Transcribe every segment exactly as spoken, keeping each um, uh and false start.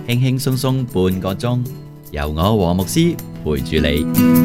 輕輕鬆鬆半個鐘，由我和牧師陪住你。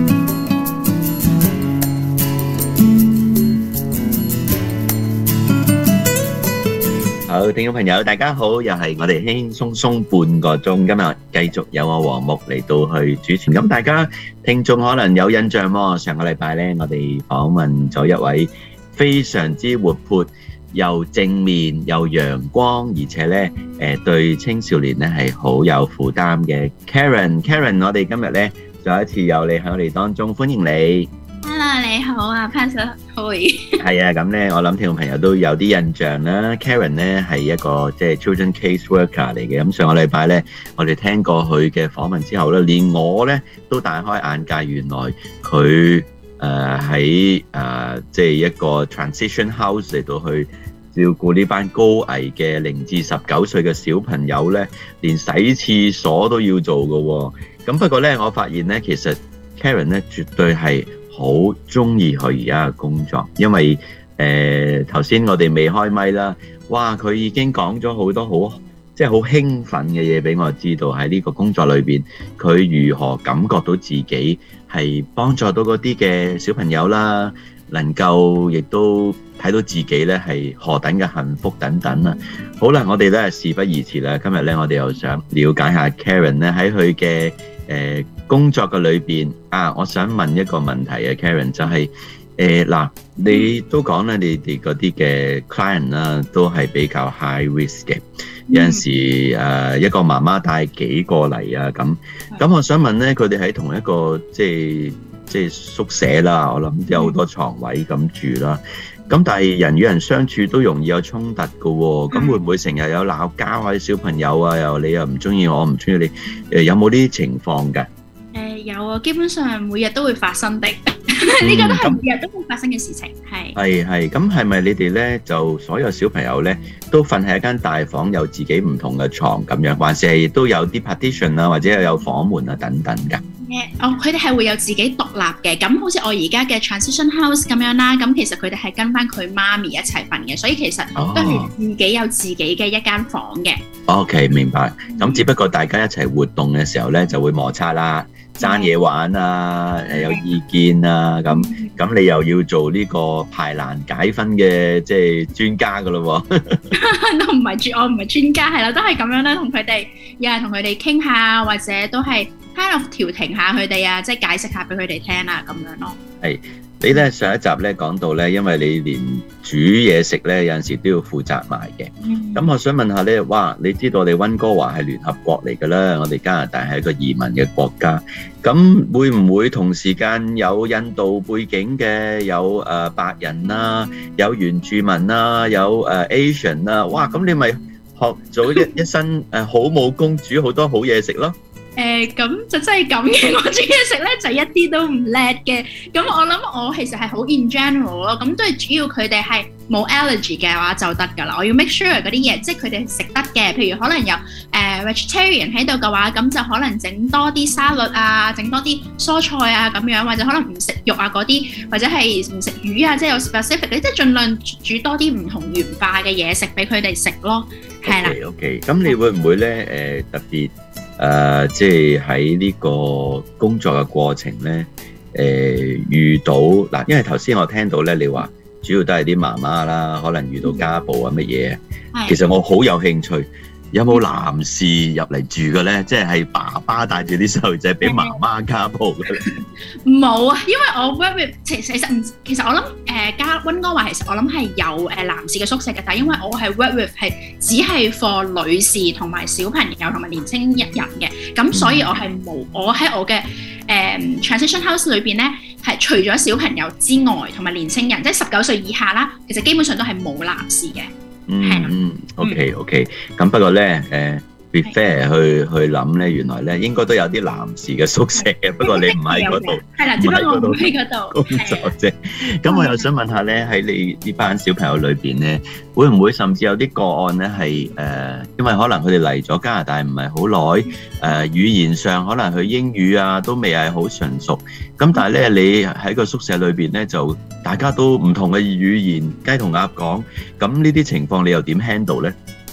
好，聽眾朋友大家好，又係我哋輕輕鬆鬆半個鐘，今日繼續有我和牧嚟到去主持。咁大家聽眾可能有印象喎，上個禮拜咧，我哋訪問咗一位非常之活潑又正面又陽光，而且咧誒對青少年咧係好有負擔嘅 Karen。Karen，我哋今日咧再一次有你喺我哋當中，歡迎你。 Hello， 你好啊 ，Pastor， 好。 係啊，咁咧我諗聽眾朋友都有啲印象啦。Karen 咧係一個即係 children case worker 嚟嘅。咁上個禮拜咧，我哋聽過佢嘅訪問之後咧，連我咧都大開眼界，原來佢誒喺誒即係一個 transition house 嚟到去照顧呢班高危嘅零至十九歲嘅小朋友咧，連洗廁所都要做㗎喎。咁不過咧，我發現咧，其實 Karen 咧絕對係好中意佢而家嘅工作，因為誒頭先我哋未開咪啦，哇！佢已經講咗好多好即係好興奮嘅嘢俾我知道，喺呢個工作裏邊，佢如何感覺到自己係幫助到嗰啲嘅小朋友啦，能夠亦都睇到自己咧係何等嘅幸福等等啦。好啦，我哋咧事不宜遲啦，今日咧我哋又想了解下 Karen 咧喺佢嘅誒工作嘅裏邊啊，我想問一個問題啊 ，Karen 就係誒嗱，你都講咧，你哋嗰啲嘅 client 啦，都係比較 high risk 嘅，有陣時誒一個媽媽帶幾個嚟啊咁，咁我想問咧，佢哋喺同一個即係即係宿舍啦，我諗有好多床位咁住啦。咁但係人與人相處都容易有衝突㗎喎，咁會唔會成日有鬧交啊？小朋友啊，又你又唔中意我，唔中意你，誒有冇呢啲情況㗎？ 誒有啊，基本上每日都會發生的，呢個都係每日都會發生嘅事情，係。係係，咁係咪你哋咧就所有小朋友咧都瞓喺一間大房，有自己唔同嘅床咁樣，還是係都有啲 partition 啊，或者有房門啊等等㗎？ 哦，佢哋係會有自己獨立嘅，咁好似我而家嘅 transition house 咁樣啦，咁其實佢哋係跟翻佢媽咪一齊瞓嘅，所以其實都係自己有自己嘅一間房嘅。 OK， 明白。咁只不過大家一齊活動嘅時候咧，就會摩擦啦，爭嘢玩啊，誒有意見啊，咁咁你又要做呢個排難解紛嘅即係專家噶咯喎。 都唔係專，我唔係專家，係啦，都係咁樣啦，同佢哋有人同佢哋傾下，或者都係 kind of 調停下佢哋啊，即係解釋下俾佢哋聽啊，咁樣咯。係。 你咧上一集咧講到咧，因為你連煮嘢食咧有陣時都要負責埋嘅。咁、嗯、我想問下咧，哇！你知道我哋溫哥華係聯合國嚟㗎啦，我哋加拿大係一個移民嘅國家。咁會唔會同時間有印度背景嘅，有誒、呃、白人啦、啊，有原住民啦、啊，有誒、呃、Asian 啦、啊？哇！咁你咪學咗一一身誒好武功，煮好多好嘢食咯〜 誒咁就真係咁嘅，我煮嘢食咧就一啲都唔叻嘅。咁我諗我其實係好 in general 咯。咁都係主要佢哋係冇 allergy 嘅話就得㗎啦。我要 make sure 嗰啲嘢，即係佢哋食得嘅。譬如可能有誒、呃、vegetarian 喺度嘅話，咁就可能整多啲沙律啊，整多啲蔬菜啊咁樣，或者可能唔食肉啊嗰啲，或者係唔食魚啊，即係有 specific 嘅，即係盡量煮多啲唔同元化嘅嘢食俾佢哋食咯。係啦。 OK OK，咁你會唔會咧誒特別？誒、呃，即係喺呢個工作嘅過程咧，誒、呃、遇到嗱，因為頭先我聽到咧，你話主要都係啲媽媽啦，可能遇到家暴啊乜嘢，其實我好有興趣，有冇男士入嚟住嘅咧？即係係爸爸帶住啲細路仔俾媽媽家暴嘅咧？ 冇啊，因為我 work with 其實其實唔，其實我諗誒加溫哥華其實我諗係有誒男士嘅宿舍嘅，但係因為我係 work with 係只係 for 女士同埋小朋友同埋年青人嘅，咁所以我係冇，我喺我嘅誒、呃、transition house 裏邊咧係除咗小朋友之外同埋年青人，即係十九歲以下啦，其實基本上都係冇男士嘅。 嗯嗯 ，OK OK，咁不過咧，誒 be fair 去去諗咧，原來咧應該都有啲男士嘅宿舍嘅，不過你唔喺嗰度， 係啦，只不過我唔喺嗰度工作啫。咁我又想問下咧，喺你呢班小朋友裏邊咧，會唔會甚至有啲個案咧係誒，因為可能佢哋嚟咗加拿大唔係好耐，誒語言上可能佢英語啊都未係好純熟，咁但係咧你喺個宿舍裏邊咧就大家都唔同嘅語言，雞同鴨講，咁呢啲情況你又點 handle 咧？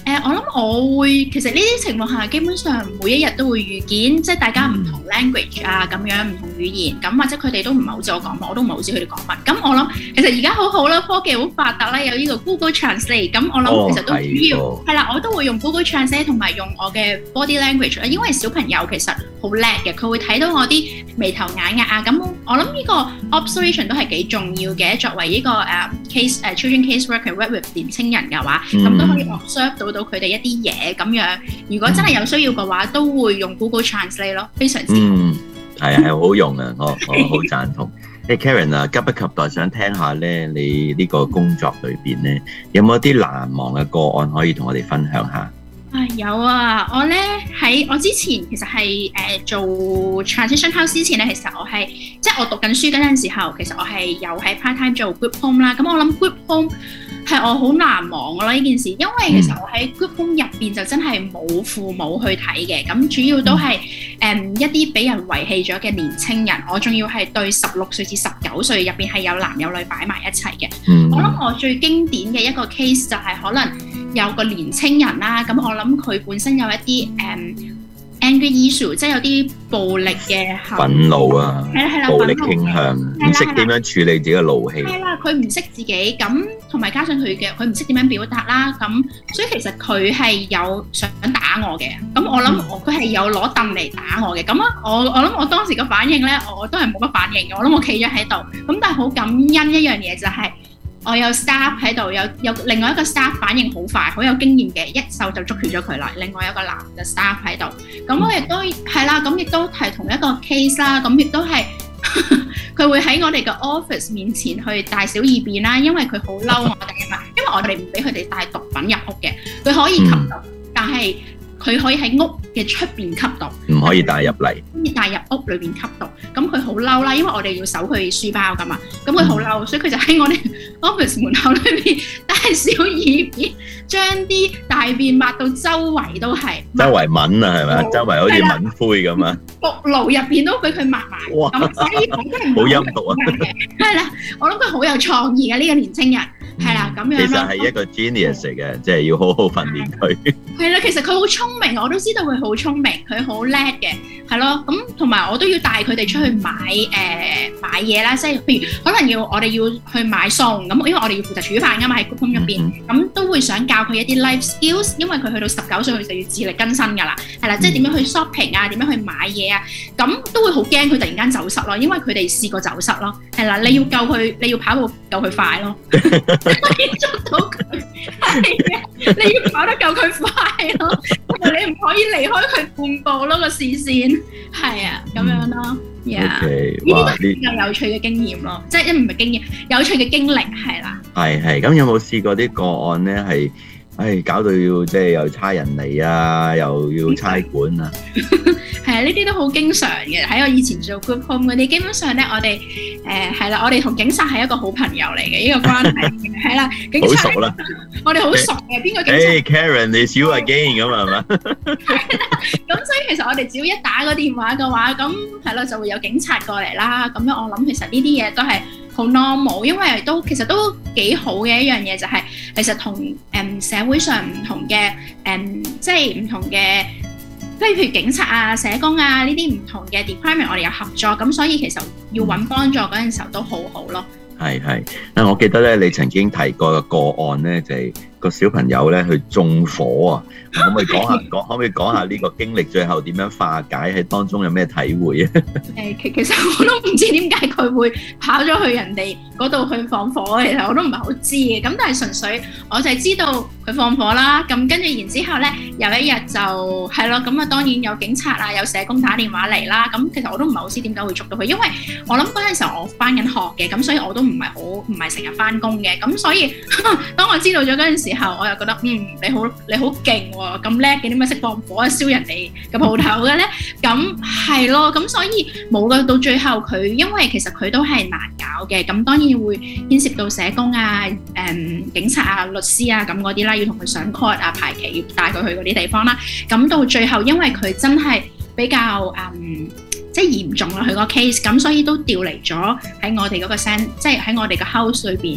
誒、我諗我會其實呢啲情況下，基本上每一日都會遇見，即係大家唔同 language 啊，咁樣唔同語言，咁或者佢哋都唔係好知我講乜，我都唔係好知佢哋講乜。咁我諗其實而家好好啦，科技好發達啦，有呢個 Google Translate。咁我諗其實都主要係啦、哦，我都會用 Google Translate 同埋用我嘅 body language 啦，因為小朋友其實好叻嘅，佢會睇到我啲眉頭眼額啊。咁我諗呢個 observation 都係幾重要嘅，作為呢個誒 case 誒 children case worker work with 年青人嘅話，咁、嗯、都可以 observe 到到佢哋一啲嘢咁樣。如果真係有需要嘅話，都會用 Google Translate 咯，非常之好。嗯， 係係好用啊！我我好贊同。誒、hey, Karen 啊，急不及待想聽下咧，你呢個工作裏邊咧，有冇一啲難忘嘅個案可以同我哋分享下？ 啊有啊，我咧喺我之前其實係誒、呃、做 transition house 之前咧，其實我係即係我讀緊書嗰陣時候，其實我係有喺 part time 做 group home 啦。咁我諗 group home 係我好難忘嘅咯呢件事，因為其實我喺 group home 入邊就真係冇父母去睇嘅，咁主要都係誒、嗯、一啲俾人遺棄咗嘅年青人，我仲要係對十六歲至十九歲入邊係有男有女擺埋一齊嘅。嗯、我諗我最經典嘅一個 case 就係可能有個年青人啦，咁我諗佢本身有一啲誒、um, anger issue， 即係有啲暴力嘅憤怒啊， 係啦係啦， 暴力傾向，唔識點樣處理自己嘅怒氣。 係啦，佢唔識自己，咁同埋加上佢嘅佢唔識點樣表達啦，咁所以其實佢係有想打我嘅。咁我諗我佢係有攞凳嚟打我嘅。咁我我諗我當時嘅反應咧，我都係冇乜反應嘅。我諗我企咗喺度，咁但係好感恩一樣嘢就係、是。我有 staff 喺度，有有另外一個 staff 反應好快，好有經驗嘅，一手就捉住咗佢啦。另外有一個男嘅 staff 喺度，咁我亦都係啦，咁亦都係同一個 case 啦，咁亦都係佢會喺我哋嘅 office 面前去大小二便啦，因為佢好嬲我哋啊嘛，因為我哋唔俾佢哋帶毒品入屋嘅，佢可以吸毒，嗯、但係佢可以喺屋嘅出邊吸毒，唔可以帶入嚟， 可以帶入屋裏邊吸毒。咁佢好嬲啦，因為我哋要搜佢書包噶嘛，咁佢好嬲，所以佢就喺我哋 office 門口裏邊大小二便，將啲大便抹到周圍都係， 周圍抿啊，係咪？周圍好似抿灰咁啊！ 焗爐入邊都俾佢抹埋，咁所以佢真係好陰毒啊！ 係啦，我諗佢好有創意嘅呢、這個年青人，係啦咁樣。 其實係一個 genius 嚟嘅，即係要好好訓練佢。 係啦，其實佢好聰明，我都知道佢好聰明，佢好叻嘅，係咯。咁同埋我都要帶佢哋出去買誒、呃、買嘢啦，即係譬如可能要我哋要去買餸，咁因為我哋要負責煮飯噶嘛喺 group home 入邊，咁、嗯、都會想教佢一啲 life skills， 因為佢去到十九歲佢就要自力更生噶啦，係啦，即係點樣去 shopping 啊，點樣去買嘢啊，咁都會好驚佢突然間走失咯，因為佢哋試過走失咯，係啦，你要救佢，你要跑步救佢快咯，你捉到佢，係啊，你要跑得夠佢快咯，你唔可以離開佢半步咯個視線，係啊，咁樣咯。Yeah， 呢啲都係比較有趣嘅經驗咯，即係唔係經驗，有趣嘅經歷係啦。 係係，咁有冇試過啲個案咧係，唉搞到要即係又差人嚟啊，又要差館啊？ 係啊，呢啲都好經常嘅。喺我以前做 group home 嗰啲，基本上咧，我哋誒係啦，我哋同警察係一個好朋友嚟嘅，呢個關係係啦。警察好熟啦，我哋好熟嘅，邊個警察？誒 Karen，你少 again 咁係嘛？ 係啦，咁所以其實我哋只要一打個電話嘅話，咁係咯就會有警察過嚟啦。咁樣我諗其實呢啲嘢都係好 normal，因為都其實都幾好嘅一樣嘢，就係其實同誒社會上唔同嘅誒，即係唔同嘅。譬如警察啊、社工啊呢啲唔同嘅 department， 我哋有合作，咁所以其實要揾幫助嗰陣時候都好好咯。係係，啊我記得咧，你曾經提過嘅個案咧，就係、是、個小朋友咧去縱火啊，可唔可以講下講？可唔可以講下呢個經歷最後點樣化解？喺當中有咩體會啊？ 誒，其其實我都唔知點解佢會跑咗去人哋嗰度去放火，其實我都唔係好知嘅。咁但係純粹我就係知道佢放火啦。咁跟住然之後咧，有一日就係咯，咁啊當然有警察啊，有社工打電話嚟啦。咁其實我都唔係好知點解會捉到佢，因為我諗嗰陣時候我翻緊學嘅，咁所以我都唔係好唔係成日翻工嘅。咁所以當我知道咗嗰陣時候，我又覺得嗯你好你好勁喎，咁叻嘅，點解識放火啊燒人哋嘅鋪頭嘅咧？咁係咯，咁所以冇啦。到最後佢因為其實佢都係難搞嘅，咁當然會牽涉到社工啊、誒、嗯、警察啊、律師啊咁嗰啲啦，要同佢上 court 啊、排期，要帶佢去嗰啲地方啦。咁到最後因為佢真係比較嗯即係嚴重啦佢個 case，咁所以都調嚟咗喺我哋嗰個 cent，即係喺我哋嘅 house 裏邊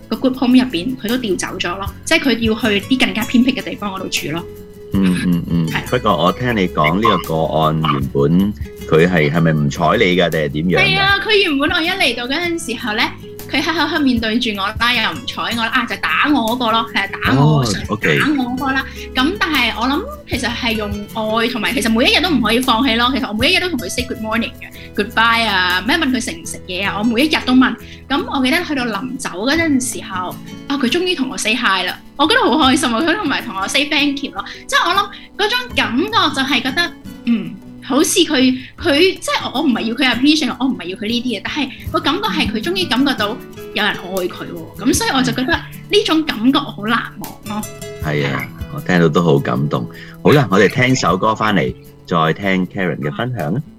個 group home 入邊，佢都調走咗咯，即係佢要去啲更加偏僻嘅地方嗰度住咯。 嗯嗯嗯，不過我聽你講呢個個案原本佢係係咪唔睬你㗎定係點樣？係啊，佢原本我一嚟到嗰陣時候咧，佢黑黑黑面對住我啦，又唔睬我啦，啊就打我嗰個咯，係打我， 哦 okay. 打我嗰個啦。咁但係我諗其實係用愛同埋，其實每一日都唔可以放棄咯。其實我每一日都同佢 say good morning 嘅 goodbye 啊，咩問佢食唔食嘢啊，我每一日都問。咁我記得去到臨走嗰陣時候，啊佢終於同我 say hi 啦，我覺得好開心啊！佢同埋同我 say thank you 咯，即係我諗嗰種感覺就係覺得嗯。好似佢佢即係我唔係要佢 appreciate， 我唔係要佢呢啲嘢，但係個感覺係佢終於感覺到有人愛佢喎，咁所以我就覺得呢種感覺我好難忘咯。 係啊，我聽到都好感動。好啦，我哋聽首歌翻嚟，再聽 Karen 嘅分享啊。